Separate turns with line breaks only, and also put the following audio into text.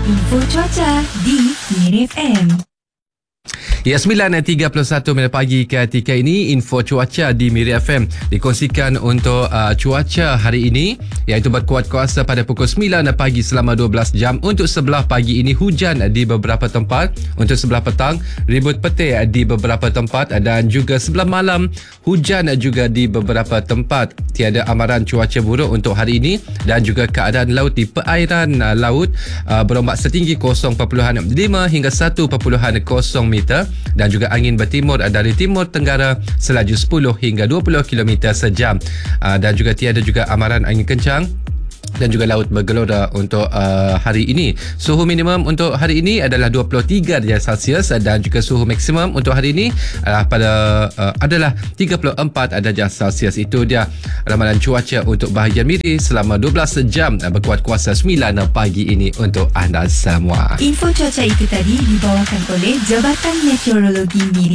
Info cuaca di Miri FM.
Ya, 9.31 minit pagi ketika ini info cuaca di Miri FM dikongsikan untuk cuaca hari ini, iaitu berkuat kuasa pada pukul 9 pagi selama 12 jam. Untuk sebelah pagi ini hujan di beberapa tempat, untuk sebelah petang ribut petir di beberapa tempat, dan juga sebelah malam hujan juga di beberapa tempat. Tiada amaran cuaca buruk untuk hari ini, dan juga keadaan laut di perairan laut berombak setinggi 0.5 hingga 1.0 meter, dan juga angin bertimur dari timur tenggara selaju 10 hingga 20 km sejam, dan juga tiada juga amaran angin kencang dan juga laut bergelora untuk hari ini. Suhu minimum untuk hari ini adalah 23 darjah Celsius, dan juga suhu maksimum untuk hari ini adalah 34 darjah Celsius. Itu dia ramalan cuaca untuk bahagian Miri selama 12 jam berkuat kuasa 9 pagi ini untuk anda semua.
Info cuaca itu tadi dibawakan oleh Jabatan Meteorologi Miri.